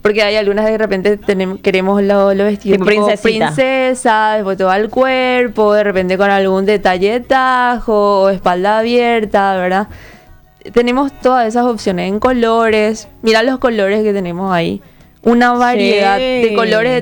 Porque hay algunas de repente queremos los vestidos Tipo tipo princesita. princesa, después todo el cuerpo, de repente con algún detalle de tajo o espalda abierta, ¿verdad? Tenemos todas esas opciones en colores. Mira los colores que tenemos ahí. Una variedad Sí. de colores de